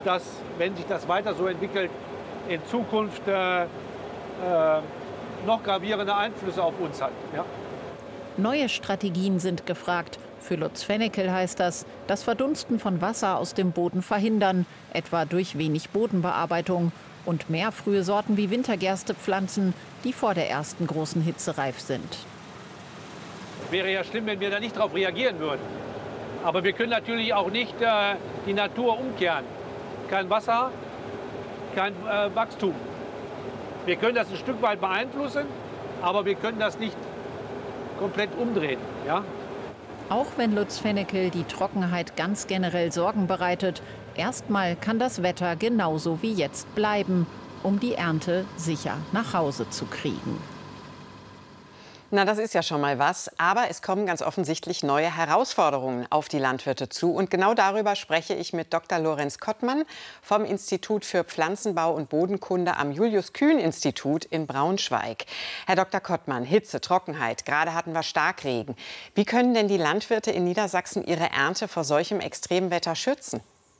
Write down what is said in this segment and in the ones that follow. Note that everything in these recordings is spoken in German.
dass, wenn sich das weiter so entwickelt, in Zukunft noch gravierende Einflüsse auf uns hat. Ja? Neue Strategien sind gefragt. Für Lutz Fennekel heißt das Verdunsten von Wasser aus dem Boden verhindern, etwa durch wenig Bodenbearbeitung und mehr frühe Sorten wie Wintergerste pflanzen, die vor der ersten großen Hitze reif sind. Wäre ja schlimm, wenn wir da nicht darauf reagieren würden. Aber wir können natürlich auch nicht die Natur umkehren. Kein Wasser, kein Wachstum. Wir können das ein Stück weit beeinflussen, aber wir können das nicht komplett umdrehen. Ja? Auch wenn Lutz Fennekel die Trockenheit ganz generell Sorgen bereitet, erstmal kann das Wetter genauso wie jetzt bleiben, um die Ernte sicher nach Hause zu kriegen. Na, das ist ja schon mal was. Aber es kommen ganz offensichtlich neue Herausforderungen auf die Landwirte zu. Und genau darüber spreche ich mit Dr. Lorenz Kottmann vom Institut für Pflanzenbau und Bodenkunde am Julius-Kühn-Institut in Braunschweig. Herr Dr. Kottmann, Hitze, Trockenheit, gerade hatten wir Starkregen. Wie können denn die Landwirte in Niedersachsen ihre Ernte vor solchem Extremwetter schützen?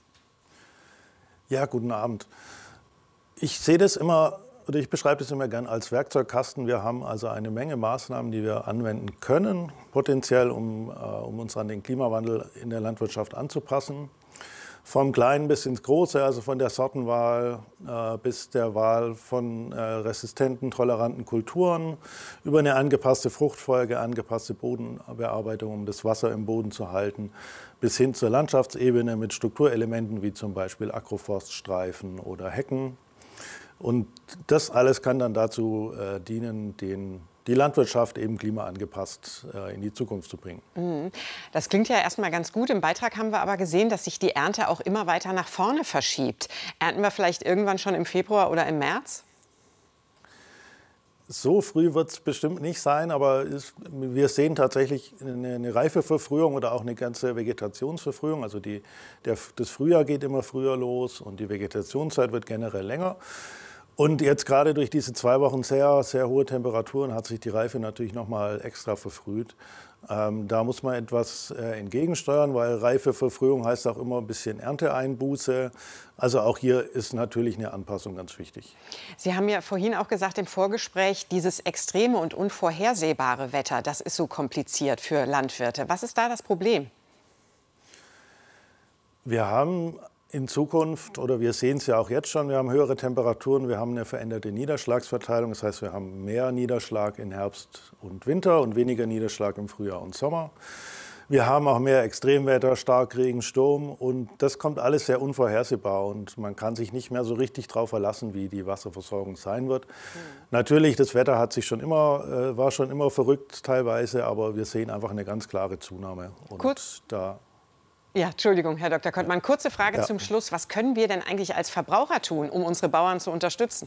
Ja, guten Abend. Ich sehe das immer, oder ich beschreibe das immer gern als Werkzeugkasten. Wir haben also eine Menge Maßnahmen, die wir anwenden können, potenziell, um uns an den Klimawandel in der Landwirtschaft anzupassen. Vom Kleinen bis ins Große, also von der Sortenwahl bis der Wahl von resistenten, toleranten Kulturen, über eine angepasste Fruchtfolge, angepasste Bodenbearbeitung, um das Wasser im Boden zu halten, bis hin zur Landschaftsebene mit Strukturelementen wie zum Beispiel Agroforststreifen oder Hecken. Und das alles kann dann dazu dienen, die Landwirtschaft eben klimaangepasst in die Zukunft zu bringen. Das klingt ja erstmal ganz gut. Im Beitrag haben wir aber gesehen, dass sich die Ernte auch immer weiter nach vorne verschiebt. Ernten wir vielleicht irgendwann schon im Februar oder im März? So früh wird es bestimmt nicht sein, aber wir sehen tatsächlich eine Reifeverfrühung oder auch eine ganze Vegetationsverfrühung. Also das Frühjahr geht immer früher los und die Vegetationszeit wird generell länger. Und jetzt gerade durch diese 2 Wochen sehr, sehr hohe Temperaturen hat sich die Reife natürlich noch mal extra verfrüht. Da muss man etwas entgegensteuern, weil Reifeverfrühung heißt auch immer ein bisschen Ernteeinbuße. Also auch hier ist natürlich eine Anpassung ganz wichtig. Sie haben ja vorhin auch gesagt im Vorgespräch, dieses extreme und unvorhersehbare Wetter, das ist so kompliziert für Landwirte. Was ist da das Problem? Wir haben in Zukunft, oder wir sehen es ja auch jetzt schon, wir haben höhere Temperaturen, wir haben eine veränderte Niederschlagsverteilung. Das heißt, wir haben mehr Niederschlag in Herbst und Winter und weniger Niederschlag im Frühjahr und Sommer. Wir haben auch mehr Extremwetter, Starkregen, Sturm und das kommt alles sehr unvorhersehbar und man kann sich nicht mehr so richtig darauf verlassen, wie die Wasserversorgung sein wird. Natürlich, das Wetter hat sich war schon immer verrückt teilweise, aber wir sehen einfach eine ganz klare Zunahme. Und Ja, Entschuldigung, Herr Dr. Kottmann. Kurze Frage zum Schluss. Was können wir denn eigentlich als Verbraucher tun, um unsere Bauern zu unterstützen?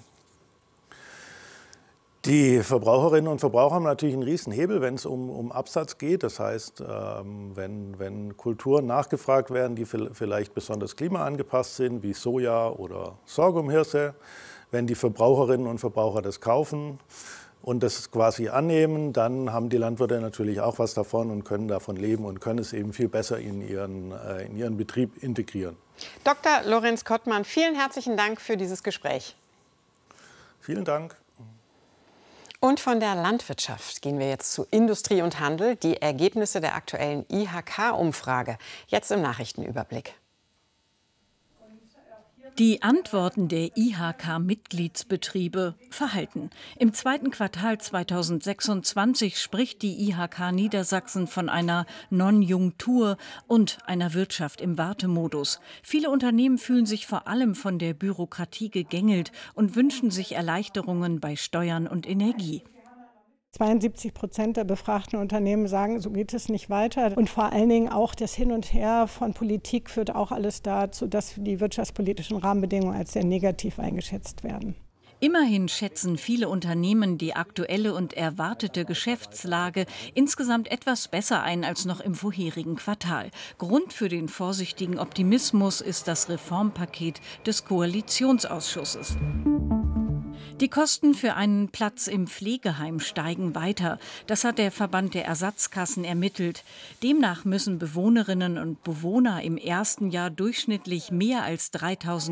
Die Verbraucherinnen und Verbraucher haben natürlich einen riesen Hebel, wenn es um Absatz geht. Das heißt, wenn Kulturen nachgefragt werden, die vielleicht besonders klimaangepasst sind, wie Soja oder Sorghumhirse, wenn die Verbraucherinnen und Verbraucher das kaufen und das quasi annehmen, dann haben die Landwirte natürlich auch was davon und können davon leben und können es eben viel besser in ihren Betrieb integrieren. Dr. Lorenz Kottmann, vielen herzlichen Dank für dieses Gespräch. Vielen Dank. Und von der Landwirtschaft gehen wir jetzt zu Industrie und Handel. Die Ergebnisse der aktuellen IHK-Umfrage. Jetzt im Nachrichtenüberblick. Die Antworten der IHK-Mitgliedsbetriebe verhalten. Im 2. Quartal 2026 spricht die IHK Niedersachsen von einer Nonjunktur und einer Wirtschaft im Wartemodus. Viele Unternehmen fühlen sich vor allem von der Bürokratie gegängelt und wünschen sich Erleichterungen bei Steuern und Energie. 72% der befragten Unternehmen sagen, so geht es nicht weiter. Und vor allen Dingen auch das Hin und Her von Politik führt auch alles dazu, dass die wirtschaftspolitischen Rahmenbedingungen als sehr negativ eingeschätzt werden. Immerhin schätzen viele Unternehmen die aktuelle und erwartete Geschäftslage insgesamt etwas besser ein als noch im vorherigen Quartal. Grund für den vorsichtigen Optimismus ist das Reformpaket des Koalitionsausschusses. Die Kosten für einen Platz im Pflegeheim steigen weiter. Das hat der Verband der Ersatzkassen ermittelt. Demnach müssen Bewohnerinnen und Bewohner im ersten Jahr durchschnittlich mehr als 3.000